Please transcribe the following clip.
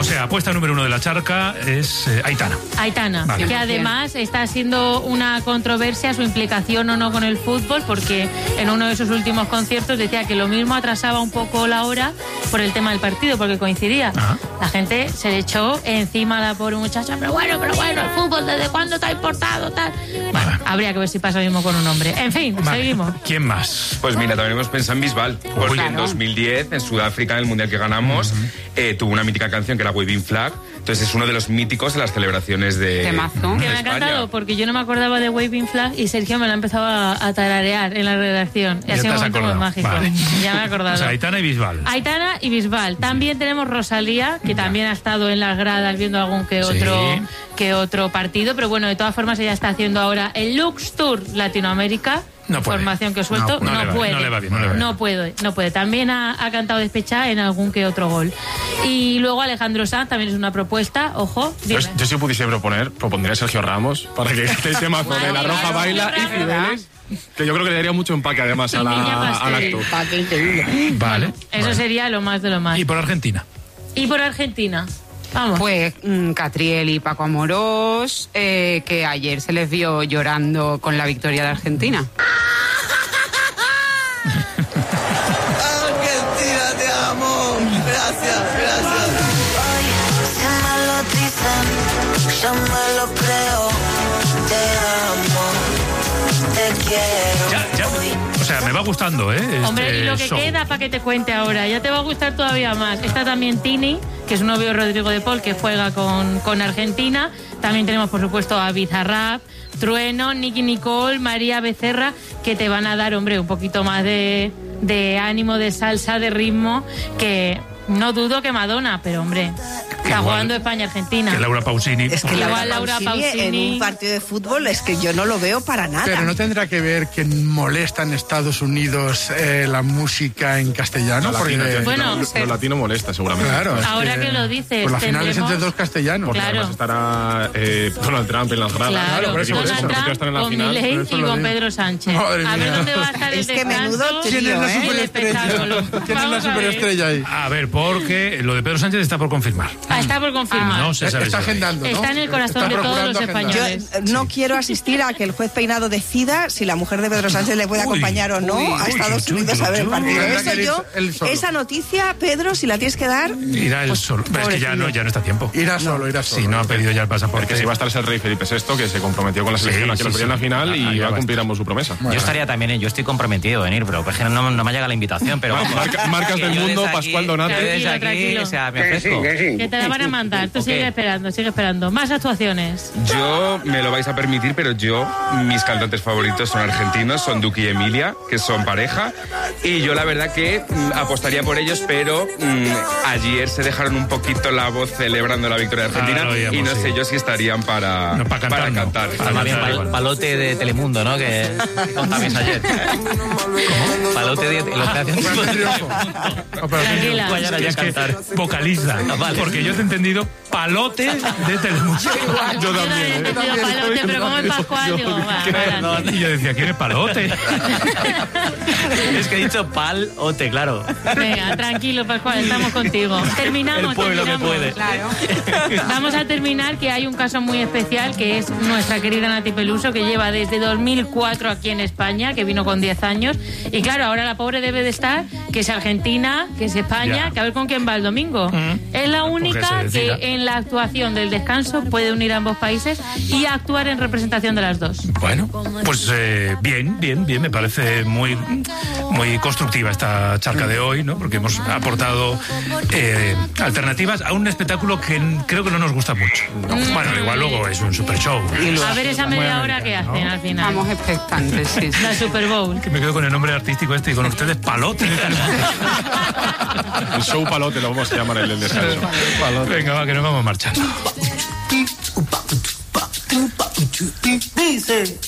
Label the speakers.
Speaker 1: sea, apuesta número 1 de la charca es Aitana.
Speaker 2: Aitana, vale. Que además está siendo una controversia su implicación o no con el fútbol, porque en uno de sus últimos conciertos decía que lo mismo atrasaba un poco la hora por el tema del partido, porque coincidía. Ajá. La gente se le echó encima a la pobre muchacha, pero bueno, el fútbol, ¿desde cuándo te ha importado? Tal. Bueno, habría que ver si pasa lo mismo con un hombre. En fin, seguimos.
Speaker 1: ¿Quién más?
Speaker 3: Pues mira, también hemos pensado en Bisbal, porque en 2010, en Sudáfrica, en el Mundial que ganamos, tuvo una mítica canción que era Waving Flag. Entonces es uno de los míticos de las celebraciones de
Speaker 2: Temazo. Que me ha encantado, porque yo no me acordaba de Waving Flag y Sergio me lo ha empezado a tararear en la redacción. Y ha sido un momento muy mágico. Vale. Ya me he acordado.
Speaker 1: O sea, Aitana y Bisbal.
Speaker 2: Aitana y Bisbal. También tenemos Rosalía, que también ha estado en las gradas viendo algún que otro partido, pero bueno, de todas formas ella está haciendo ahora el Lux Tour Latinoamérica. Información que suelto, no puede. También ha cantado despechada en algún que otro gol. Y luego Alejandro Sanz también es una propuesta, ojo.
Speaker 4: Yo si pudiese propondría a Sergio Ramos para que esté el tema de La Roja Baila y Cibeles, que yo creo que le daría mucho empaque además al acto.
Speaker 1: Vale.
Speaker 2: Eso sería lo más de lo más.
Speaker 1: ¿Y por Argentina?
Speaker 2: Vamos.
Speaker 5: Pues Catriel y Paco Amorós, que ayer se les vio llorando con la victoria de Argentina.
Speaker 6: Argentina, te amo. Gracias. Hoy se me lo dicen, yo me lo creo. Te amo, te quiero.
Speaker 1: Ya. O sea, me va gustando,
Speaker 2: Hombre, y lo que queda para que te cuente ahora, ya te va a gustar todavía más. Está también Tini, que es un novio de Rodrigo de Paul, que juega con Argentina. También tenemos, por supuesto, a Bizarrap, Trueno, Nicky Nicole, María Becerra, que te van a dar, hombre, un poquito más de ánimo, de salsa, de ritmo, que no dudo que Madonna, pero hombre, está jugando España-Argentina.
Speaker 1: Que Laura Pausini.
Speaker 7: Es que Laura Pausini en un partido de fútbol es que yo no lo veo para nada.
Speaker 8: Pero no tendrá que ver que molesta en Estados Unidos la música en castellano.
Speaker 4: Lo latino molesta seguramente.
Speaker 8: Claro.
Speaker 2: Ahora que lo dices.
Speaker 8: Pues la final es entre dos castellanos.
Speaker 4: Porque además estará Donald Trump en las gradas.
Speaker 2: Claro, por eso. Donald Trump con Milei y con Pedro Sánchez. A ver dónde va a estar el descanso.
Speaker 8: ¿Quién es la superestrella? ¿Quién es la superestrella ahí?
Speaker 1: A ver, porque lo de Pedro Sánchez está por confirmar.
Speaker 2: Está por confirmar.
Speaker 1: No se sabe.
Speaker 8: Está agendando, ¿no?
Speaker 2: Está en el corazón de todos los españoles.
Speaker 7: Yo no quiero asistir a que el juez Peinado decida si la mujer de Pedro Sánchez le puede acompañar o no a Estados Unidos a ver el partido. Esa noticia, Pedro, si la tienes que dar...
Speaker 1: Irá él solo. Pero es que ya no está a tiempo.
Speaker 8: Irá solo.
Speaker 1: Si no ha pedido ya el pasaporte.
Speaker 4: Porque si va a estar el rey Felipe VI, que se comprometió con la selección aquí en la final y va a cumplir su promesa.
Speaker 9: Yo estaría también, yo estoy comprometido a venir, pero pues no me ha llegado la invitación. Pero
Speaker 4: Marcas del mundo, Pascual Donat.
Speaker 2: Tranquilo.
Speaker 9: O sea, me ofrezco.
Speaker 2: Que te la van a mandar. Tú sigue esperando. Más actuaciones.
Speaker 3: Yo, me lo vais a permitir, pero mis cantantes favoritos son argentinos, son Duki y Emilia, que son pareja, y yo la verdad que apostaría por ellos, pero ayer se dejaron un poquito la voz celebrando la victoria de Argentina, y no sé yo si estarían para cantar.
Speaker 9: Más bien Palote de Telemundo, ¿no? Que contabais ayer. ¿Cómo? Palote de los
Speaker 2: Tranquila.
Speaker 1: Es que vocaliza. Vale. Porque yo te he entendido Palote de Telemundo.
Speaker 2: Yo también. He entendido Palote, pero como en Pascual, digo,
Speaker 1: y yo decía, ¿quién es Palote?
Speaker 9: Es que he dicho Palote, claro.
Speaker 2: Venga, tranquilo, Pascual, estamos contigo. Terminamos.
Speaker 9: El pueblo que puede.
Speaker 2: Claro. Vamos a terminar, que hay un caso muy especial, que es nuestra querida Nati Peluso, que lleva desde 2004 aquí en España, que vino con 10 años. Y claro, ahora la pobre debe de estar, que es Argentina, que es España, que a ver con quién va el domingo. Es la única que en la actuación del descanso puede unir a ambos países y actuar en representación de las dos.
Speaker 1: Bueno, pues bien, me parece muy constructiva esta charca de hoy, ¿no? Porque hemos aportado alternativas a un espectáculo que creo que no nos gusta mucho. Bueno, igual luego es un super show.
Speaker 2: A ver esa media hora que hacen al final.
Speaker 5: Estamos expectantes, sí.
Speaker 2: La Super Bowl.
Speaker 1: Que me quedo con el nombre artístico y con ustedes Palote.
Speaker 4: El show Palote lo vamos a llamar el descanso.
Speaker 1: Venga, va, que nos vamos marchando.
Speaker 6: Dice